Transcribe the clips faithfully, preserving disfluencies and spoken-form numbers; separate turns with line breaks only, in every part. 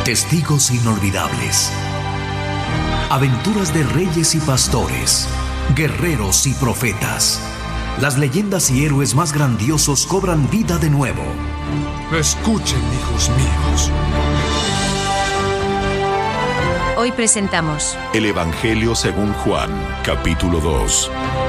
Testigos inolvidables. Aventuras de reyes y pastores, guerreros y profetas. Las leyendas y héroes más grandiosos cobran vida de nuevo.
Escuchen, hijos míos.
Hoy presentamos
El Evangelio según Juan, capítulo dos.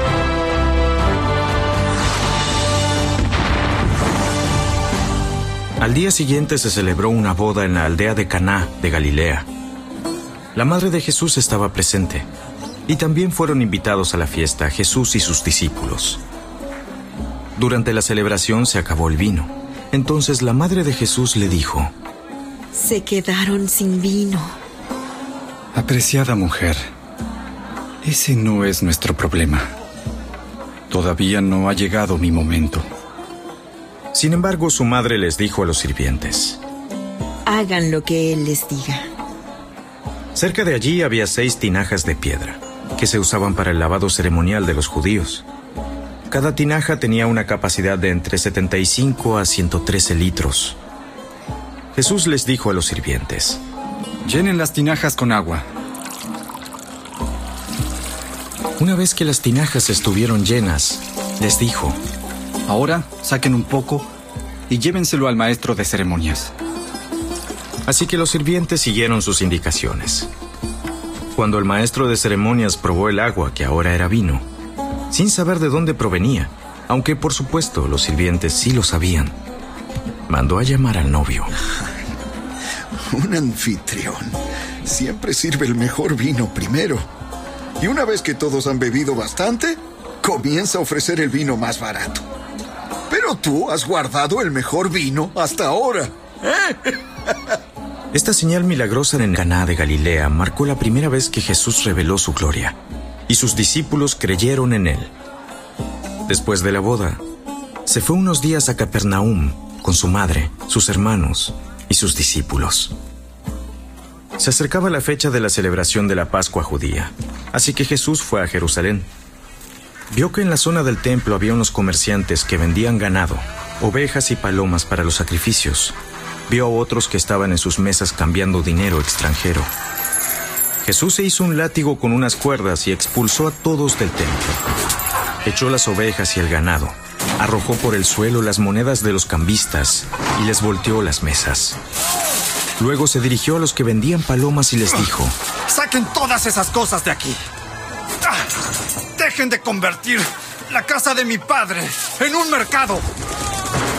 Al día siguiente se celebró una boda en la aldea de Caná de Galilea. La madre de Jesús estaba presente, y también fueron invitados a la fiesta Jesús y sus discípulos. Durante la celebración se acabó el vino. Entonces la madre de Jesús le dijo:
Se quedaron sin vino.
Apreciada mujer, ese no es nuestro problema. Todavía no ha llegado mi momento.
Sin embargo, su madre les dijo a los sirvientes:
Hagan lo que él les diga.
Cerca de allí había seis tinajas de piedra, que se usaban para el lavado ceremonial de los judíos. Cada tinaja tenía una capacidad de entre setenta y cinco a ciento trece litros. Jesús les dijo a los sirvientes:
Llenen las tinajas con agua.
Una vez que las tinajas estuvieron llenas, les dijo:
Ahora saquen un poco y llévenselo al maestro de ceremonias.
Así que los sirvientes siguieron sus indicaciones. Cuando el maestro de ceremonias probó el agua, que ahora era vino, sin saber de dónde provenía, aunque por supuesto los sirvientes sí lo sabían, mandó a llamar al novio.
Un anfitrión siempre sirve el mejor vino primero. Y una vez que todos han bebido bastante, comienza a ofrecer el vino más barato. Pero tú has guardado el mejor vino hasta ahora. ¿Eh?
Esta señal milagrosa en Caná de Galilea marcó la primera vez que Jesús reveló su gloria, y sus discípulos creyeron en él. Después de la boda, se fue unos días a Capernaum con su madre, sus hermanos y sus discípulos. Se acercaba la fecha de la celebración de la Pascua judía, así que Jesús fue a Jerusalén. Vio que en la zona del templo había unos comerciantes que vendían ganado, ovejas y palomas para los sacrificios. Vio a otros que estaban en sus mesas cambiando dinero extranjero. Jesús se hizo un látigo con unas cuerdas y expulsó a todos del templo. Echó las ovejas y el ganado, arrojó por el suelo las monedas de los cambistas y les volteó las mesas. Luego se dirigió a los que vendían palomas y les dijo:
¡Saquen todas esas cosas de aquí! ¡Dejen de convertir la casa de mi padre en un mercado!